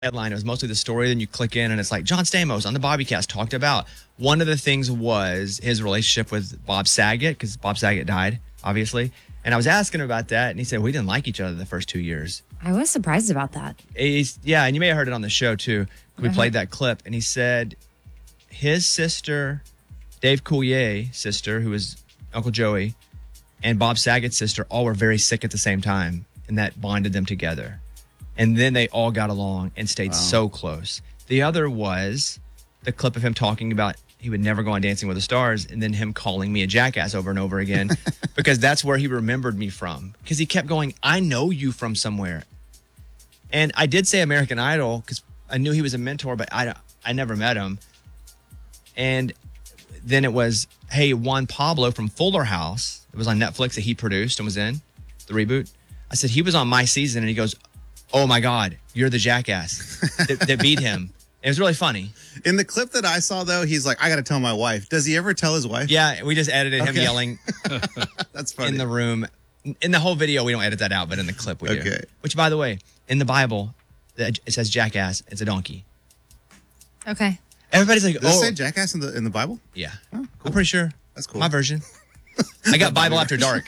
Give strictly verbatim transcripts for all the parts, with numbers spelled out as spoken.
headline. It was mostly the story. Then you click in and it's like John Stamos on the Bobbycast talked about. One of the things was his relationship with Bob Saget, because Bob Saget died, obviously. And I was asking him about that, and he said we didn't like each other the first two years. I was surprised about that. He's, yeah, and you may have heard it on the show too. We Uh-huh. played that clip, and he said his sister, Dave Coulier, sister, who was Uncle Joey, and Bob Saget's sister all were very sick at the same time, and that bonded them together. And then they all got along and stayed Wow. so close. The other was the clip of him talking about he would never go on Dancing with the Stars, and then him calling me a jackass over and over again because that's where he remembered me from. Because he kept going, I know you from somewhere. And I did say American Idol because I knew he was a mentor, but I, I never met him. And then it was, hey, Juan Pablo from Fuller House. It was on Netflix that he produced and was in the reboot. I said, he was on my season, and he goes, oh my God, you're the jackass that, that beat him. It was really funny. In the clip that I saw, though, he's like, I got to tell my wife. Does he ever tell his wife? Yeah, we just edited him Okay. yelling That's funny. in the room. In the whole video, we don't edit that out, but in the clip we do. Okay. Which, by the way, in the Bible, it says jackass. It's a donkey. Okay. Everybody's like, Does it oh. say jackass in the in the Bible? Yeah. Oh, cool. I'm pretty sure. That's cool. My version. I got Bible After Dark.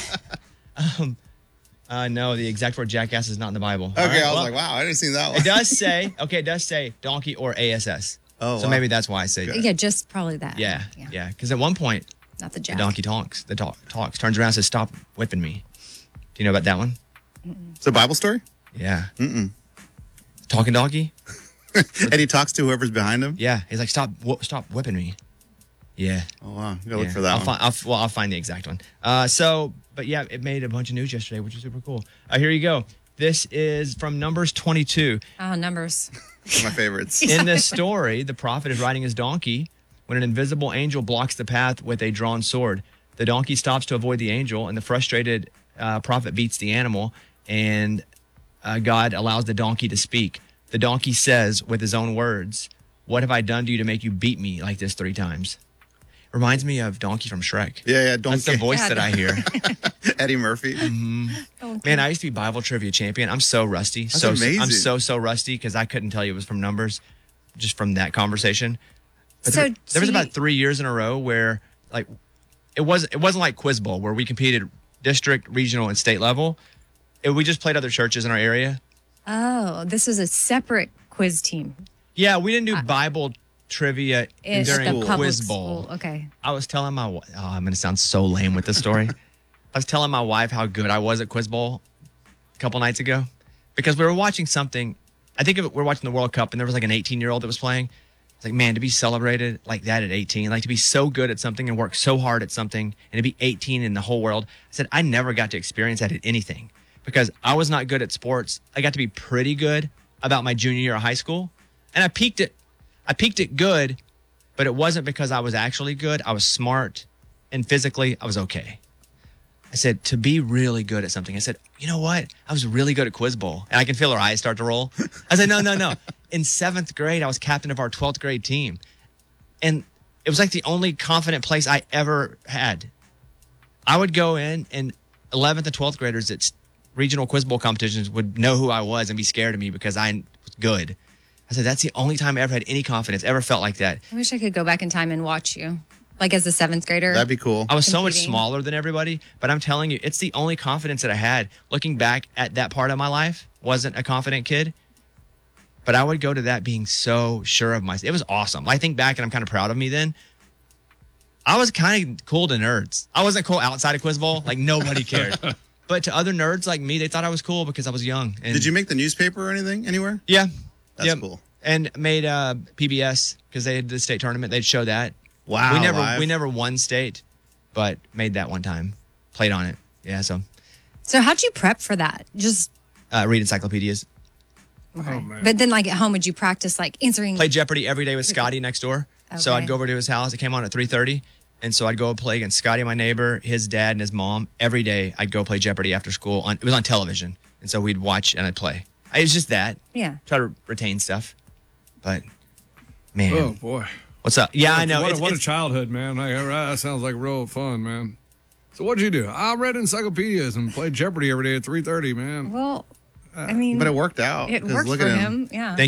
um, uh, no, the exact word jackass is not in the Bible. Okay, All right, I was well, like, wow, I didn't see that one. it does say, okay, it does say donkey or A S S. Oh, so wow. maybe that's why I say Yeah, just probably that. Yeah, yeah. Because at one point, Not the the jack. donkey talks. The talk, talks, turns around and says, stop whipping me. Do you know about that one? It's a Bible story? Yeah. Mm-mm. Talking donkey? And he talks to whoever's behind him? Yeah. He's like, stop wh- stop whipping me. Yeah. Oh, wow. You gotta yeah. look for that I'll one. Find, I'll, well, I'll find the exact one. Uh, so, but yeah, it made a bunch of news yesterday, which is super cool. Uh, here you go. This is from Numbers twenty-two. Oh, numbers. One of my favorites. In this story, the prophet is riding his donkey when an invisible angel blocks the path with a drawn sword. The donkey stops to avoid the angel, and the frustrated uh, prophet beats the animal, and uh, God allows the donkey to speak. The donkey says with his own words, what have I done to you to make you beat me like this three times? Reminds me of Donkey from Shrek. Yeah, yeah. Don't That's the voice Yeah, that I hear. Eddie Murphy. Okay. Man, I used to be Bible trivia champion. I'm so rusty. That's so amazing. I'm so so rusty because I couldn't tell you it was from Numbers, just from that conversation. But So, there, there was so about you- three years in a row where like it was it wasn't like Quiz Bowl where we competed district, regional, and state level. It, we just played other churches in our area. Oh, this was a separate quiz team. Yeah, we didn't do Bible trivia It's during the public Quiz Bowl. school. Okay. I was telling my wi- oh, I'm going to sound so lame with this story. I was telling my wife how good I was at Quiz Bowl a couple nights ago because we were watching something. I think of it, we were watching the World Cup and there was like an eighteen year old that was playing. It's like, man, to be celebrated like that at eighteen, like to be so good at something and work so hard at something and to be eighteen in the whole world. I said, I never got to experience that at anything because I was not good at sports. I got to be pretty good about my junior year of high school and I peaked it. I peaked it good, but it wasn't because I was actually good. I was smart and physically I was okay. I said, to be really good at something, I said, you know what? I was really good at Quiz Bowl. And I can feel her eyes start to roll. I said, no, no, no. In seventh grade, I was captain of our twelfth grade team. And it was like the only confident place I ever had. I would go in and eleventh and twelfth graders at regional Quiz Bowl competitions would know who I was and be scared of me because I was good. I said, that's the only time I ever had any confidence, ever felt like that. I wish I could go back in time and watch you, like as a seventh grader. That'd be cool. I was so much Competing. smaller than everybody, but I'm telling you, it's the only confidence that I had. Looking back at that part of my life, wasn't a confident kid, but I would go to that being so sure of myself. It was awesome. I think back and I'm kind of proud of me then. I was kind of cool to nerds. I wasn't cool outside of Quiz Bowl. Like nobody cared. But to other nerds like me, they thought I was cool because I was young. And Did you make the newspaper or anything anywhere? Yeah. That's Yep. cool. And made uh, P B S because they had the state tournament. They'd show that. Wow. we never live. we never won state, but made that one time. Played on it. Yeah, so So how'd you prep for that? Just uh, read encyclopedias. okay. But then, like at home, would you practice like answering? Played Jeopardy every day with Scotty next door. So Okay. I'd go over to his house. It came on at three thirty. And so I'd go play against Scotty, my neighbor, his dad, and his mom. Every day I'd go play Jeopardy after school. On, it was on television. And so we'd watch and I'd play. It was just that. Yeah. Try to retain stuff. But, man. Oh boy! What's up? Yeah, I know. What, It's- a, what a it's- childhood, man! Like, that sounds like real fun, man. So what'd you do? I read encyclopedias and played Jeopardy every day at three thirty, man. Well, I mean, But it worked out. it 'cause worked look for at him. him. Yeah. Thank